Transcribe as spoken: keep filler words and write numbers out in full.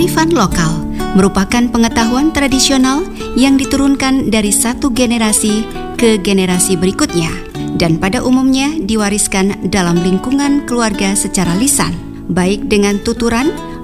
Kearifan lokal merupakan pengetahuan tradisional yang diturunkan dari satu generasi ke generasi berikutnya dan pada umumnya diwariskan dalam lingkungan keluarga secara lisan, baik dengan tuturan